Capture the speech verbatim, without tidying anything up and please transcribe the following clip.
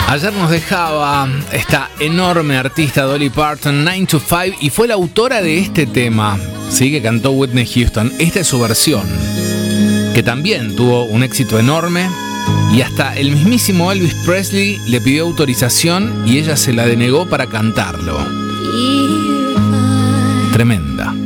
Ayer nos dejaba esta enorme artista Dolly Parton, nine to five, y fue la autora de este tema, sí, que cantó Whitney Houston. Esta es su versión, que también tuvo un éxito enorme, y hasta el mismísimo Elvis Presley le pidió autorización y ella se la denegó para cantarlo. Tremenda.